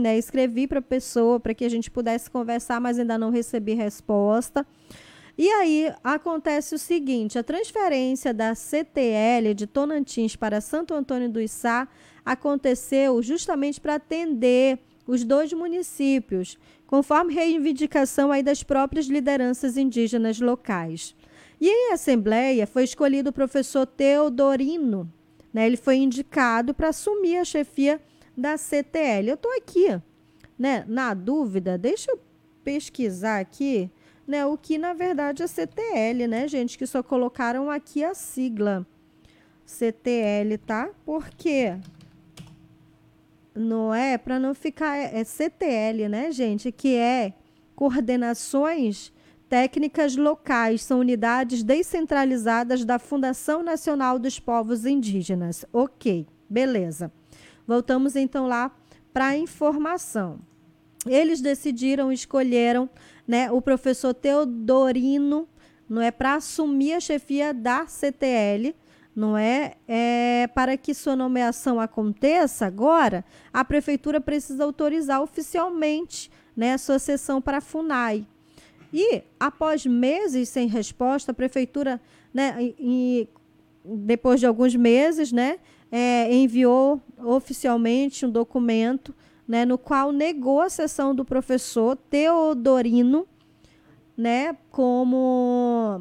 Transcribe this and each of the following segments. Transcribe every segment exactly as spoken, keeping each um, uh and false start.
né? Escrevi para a pessoa para que a gente pudesse conversar, mas ainda não recebi resposta. E aí acontece o seguinte, a transferência da C T L de Tonantins para Santo Antônio do Içá aconteceu justamente para atender os dois municípios, conforme reivindicação aí das próprias lideranças indígenas locais. E em assembleia foi escolhido o professor Teodorino, né? Ele foi indicado para assumir a chefia da C T L. Eu estou aqui, né, na dúvida, deixa eu pesquisar aqui, né, o que na verdade é C T L, né, gente, que só colocaram aqui a sigla C T L, tá? Por quê? Não é, para não ficar, é, é C T L, né, gente, que é Coordenações Técnicas Locais, são unidades descentralizadas da Fundação Nacional dos Povos Indígenas. Ok, beleza. Voltamos então lá para a informação. Eles decidiram, escolheram, né, o professor Teodorino, não é, para assumir a chefia da C T L, não é, é, para que sua nomeação aconteça agora, a prefeitura precisa autorizar oficialmente, né, a sua cessão para a FUNAI. E, após meses sem resposta, a prefeitura, né, e, depois de alguns meses, né, é, enviou oficialmente um documento, né, no qual negou a cessão do professor Teodorino, né, como,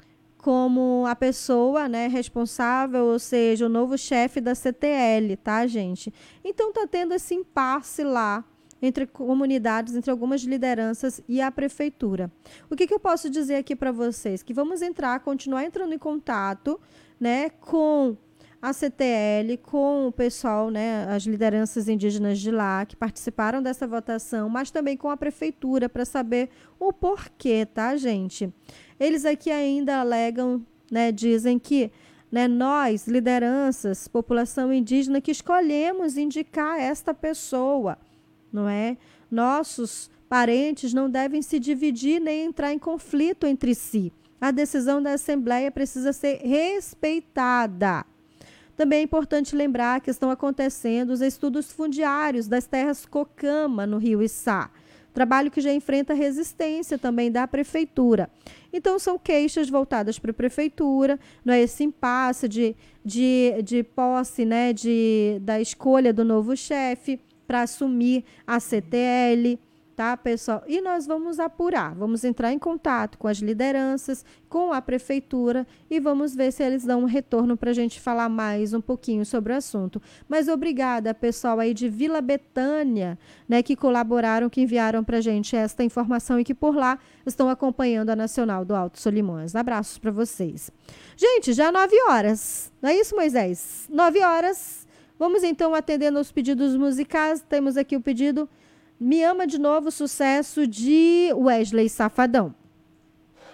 como a pessoa, né, responsável, ou seja, o novo chefe da C T L, tá, gente? Então, está tendo esse impasse lá entre comunidades, entre algumas lideranças e a prefeitura. O que, que eu posso dizer aqui para vocês? Que vamos entrar, continuar entrando em contato, né, com a C T L, com o pessoal, né, as lideranças indígenas de lá, que participaram dessa votação, mas também com a prefeitura, para saber o porquê, tá, gente? Eles aqui ainda alegam, né, dizem que, né, nós, lideranças, população indígena, que escolhemos indicar esta pessoa, não é? Nossos parentes não devem se dividir nem entrar em conflito entre si. A decisão da Assembleia precisa ser respeitada. Também é importante lembrar que estão acontecendo os estudos fundiários das terras Cocama, no Rio Içá. Trabalho que já enfrenta resistência também da prefeitura. Então, são queixas voltadas para a prefeitura, não é, esse impasse de, de, de posse, né, de, da escolha do novo chefe para assumir a C T L, tá, pessoal? E nós vamos apurar, vamos entrar em contato com as lideranças, com a prefeitura e vamos ver se eles dão um retorno para a gente falar mais um pouquinho sobre o assunto. Mas obrigada, pessoal aí de Vila Betânia, né, que colaboraram, que enviaram para a gente esta informação e que por lá estão acompanhando a Nacional do Alto Solimões. Abraços para vocês. Gente, já nove horas, não é isso, Moisés? Nove horas. Vamos então atendendo aos pedidos musicais. Temos aqui o pedido Me Ama de Novo, sucesso de Wesley Safadão.